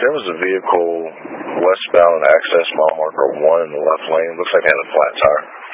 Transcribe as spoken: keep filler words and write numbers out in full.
there was a vehicle westbound access mile marker one in the left lane. Looks like it had a flat tire.